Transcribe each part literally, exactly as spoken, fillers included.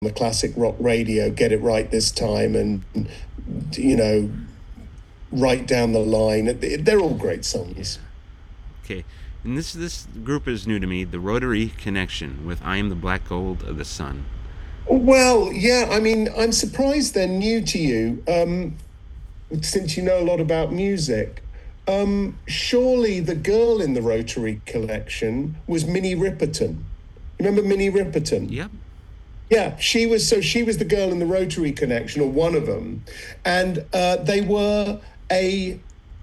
the classic rock radio, Get It Right This Time, and, you know, Right Down the Line. They're all great songs. Okay. And this this group is new to me, the Rotary Connection with I Am the Black Gold of the Sun. Well, yeah, I mean, I'm surprised they're new to you, um, since you know a lot about music. Um, surely the girl in the Rotary Connection was Minnie Riperton. Remember Minnie Riperton? Yep. Yeah, she was, so she was the girl in the Rotary Connection, or one of them. And uh, they were a,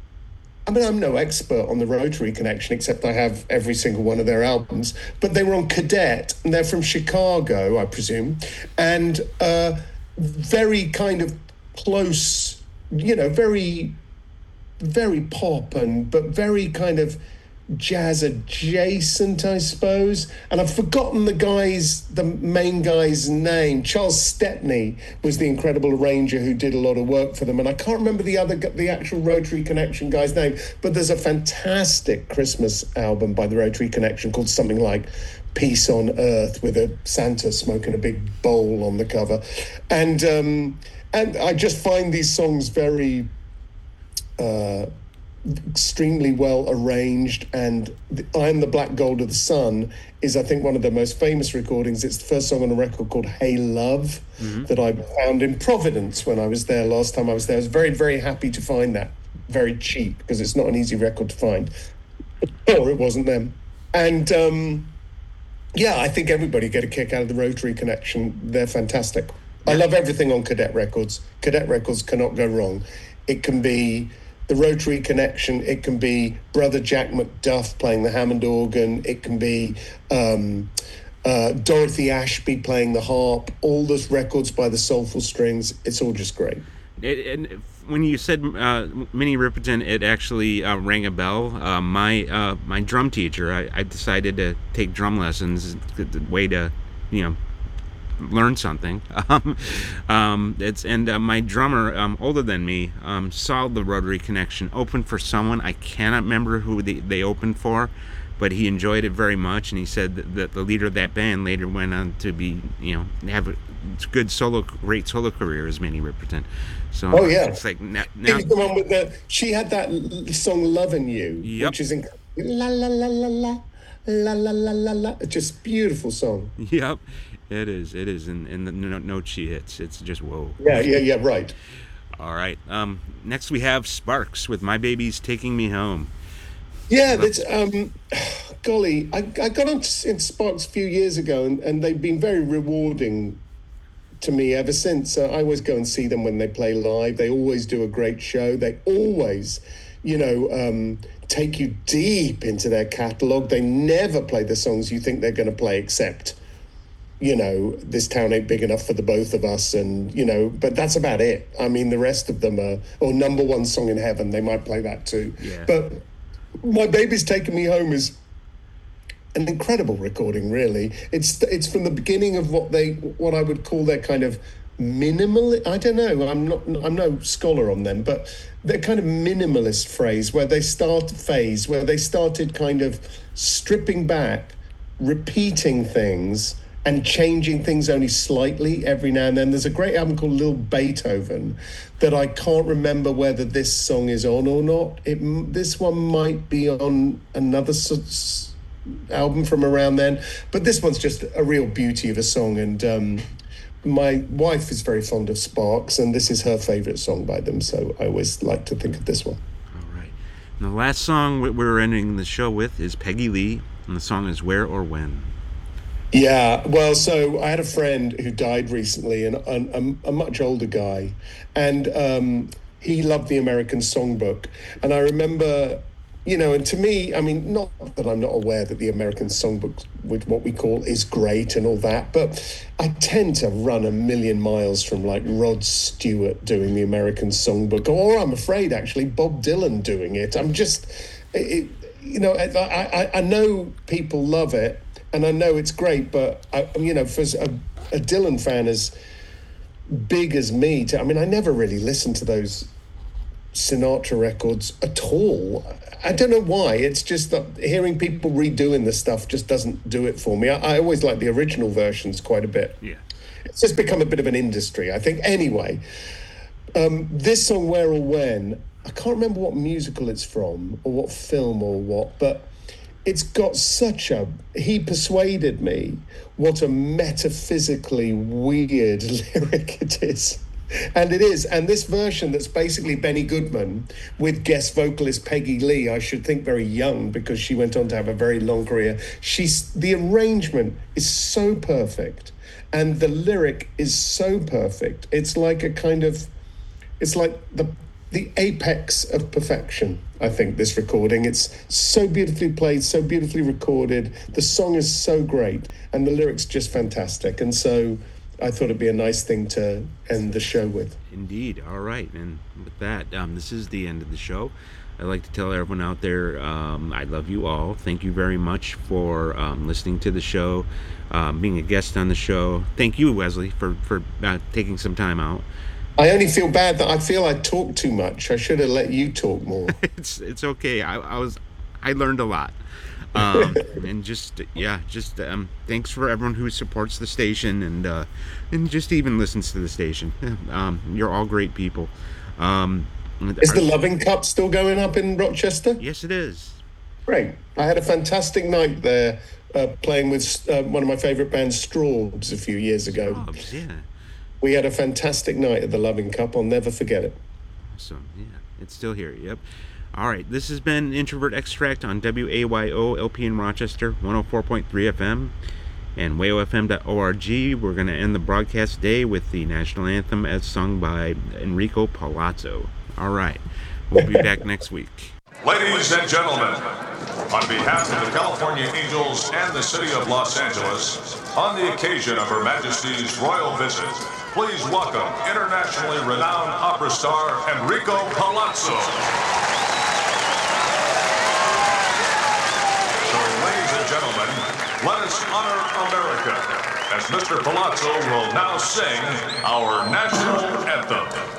I mean, I'm no expert on the Rotary Connection, except I have every single one of their albums, but they were on Cadet, and they're from Chicago, I presume, and uh, very kind of close, you know, very, very pop, and but very kind of jazz adjacent, I suppose. And I've forgotten the guy's, the main guy's name. Charles Stepney was the incredible arranger who did a lot of work for them. And I can't remember the other, the actual Rotary Connection guy's name, but there's a fantastic Christmas album by the Rotary Connection called something like Peace on Earth, with a Santa smoking a big bowl on the cover. And, um, and I just find these songs very, uh, extremely well arranged, and I Am the Black Gold of the Sun is, I think, one of the most famous recordings. It's the first song on a record called Hey Love, mm-hmm. that I found in Providence when I was there last time I was there. I was very, very happy to find that, very cheap, because it's not an easy record to find, or it wasn't then. And um, yeah, I think everybody get a kick out of the Rotary Connection. They're fantastic. I love everything on Cadet Records. Cadet Records cannot go wrong. It can be the Rotary Connection, it can be Brother Jack McDuff playing the Hammond organ, it can be um, uh, Dorothy Ashby playing the harp, all those records by the Soulful Strings, it's all just great. It, and when you said uh, Minnie Riperton, it actually uh, rang a bell. Uh, my uh, my drum teacher, I, I decided to take drum lessons, the way to, you know, learn something. Um, um, it's and uh, my drummer, um, older than me, um, saw the Rotary Connection open for someone. I cannot remember who they, they opened for, but he enjoyed it very much, and he said that, that the leader of that band later went on to be, you know, have a good solo, great solo career as Minnie Riperton. So oh yeah, it's like now, now the one with the, she had that song "Lovin' You," yep. which is in, la la la la la la la la la la. Just beautiful song. Yep. It is, it is, and, and the note she hits, it's just whoa. Yeah, yeah, yeah, right. All right. Um, next we have Sparks with My Baby's Taking Me Home. Yeah, that's, um, golly, I, I got on in Sparks a few years ago, and, and they've been very rewarding to me ever since. Uh, I always go and see them when they play live. They always do a great show. They always, you know, um, take you deep into their catalogue. They never play the songs you think they're going to play, except, you know, This Town Ain't Big Enough for the Both of Us, and, you know, but that's about it. I mean, the rest of them are, or Number One Song in Heaven, they might play that too. Yeah. But My Baby's Taking Me Home is an incredible recording, really. It's it's from the beginning of what they, what I would call their kind of minimal, I don't know, I'm not, I'm no scholar on them, but their kind of minimalist phrase, where they start phase, where they started kind of stripping back, repeating things, and changing things only slightly every now and then. There's a great album called Little Beethoven that I can't remember whether this song is on or not. It, this one might be on another s- album from around then, but this one's just a real beauty of a song. And um, my wife is very fond of Sparks, and this is her favourite song by them, so I always like to think of this one. All right. And the last song we're ending the show with is Peggy Lee, and the song is Where or When. Yeah, well, so I had a friend who died recently, and a, a much older guy, and um, he loved the American Songbook. And I remember, you know, and to me, I mean, not that I'm not aware that the American Songbook, with what we call, is great and all that, but I tend to run a million miles from, like, Rod Stewart doing the American Songbook, or I'm afraid, actually, Bob Dylan doing it. I'm just, it, you know, I, I, I know people love it, and I know it's great, but, I, you know, for a, a Dylan fan as big as me, to, I mean, I never really listened to those Sinatra records at all. I don't know why. It's just that hearing people redoing the stuff just doesn't do it for me. I, I always like the original versions quite a bit. Yeah. It's just become a bit of an industry, I think. Anyway, um, this song, Where or When, I can't remember what musical it's from or what film or what, but it's got such a... He persuaded me what a metaphysically weird lyric it is. And it is. And this version that's basically Benny Goodman with guest vocalist Peggy Lee, I should think very young because she went on to have a very long career. She's the arrangement is so perfect and the lyric is so perfect. It's like a kind of, it's like the the apex of perfection, I think, this recording. It's so beautifully played, so beautifully recorded. The song is so great and the lyrics just fantastic. And so I thought it'd be a nice thing to end the show with. Indeed. All right. And with that, um, this is the end of the show. I'd like to tell everyone out there, um, I love you all. Thank you very much for um, listening to the show, um, being a guest on the show. Thank you, Wesley, for, for uh, taking some time out. I only feel bad that I feel I talk too much. I should have let you talk more. it's it's okay. I, I was I learned a lot. Um, and just yeah, just um, thanks for everyone who supports the station and uh, and just even listens to the station. Um, you're all great people. Um, is the Loving Cup still going up in Rochester? Yes, it is. Great. I had a fantastic night there uh, playing with uh, one of my favorite bands, Strawbs, a few years ago. Strawbs, yeah. We had a fantastic night at the Loving Cup. I'll never forget it. Awesome. Yeah, it's still here. Yep. All right. This has been Introvert Extract on W A Y O L P in Rochester, one oh four point three F M and way o f m dot org. We're going to end the broadcast day with the national anthem as sung by Enrico Palazzo. All right. We'll be back next week. Ladies and gentlemen, on behalf of the California Angels and the city of Los Angeles, on the occasion of Her Majesty's royal visit, please welcome internationally renowned opera star Enrico Palazzo. So, ladies and gentlemen, let us honor America as Mister Palazzo will now sing our national anthem.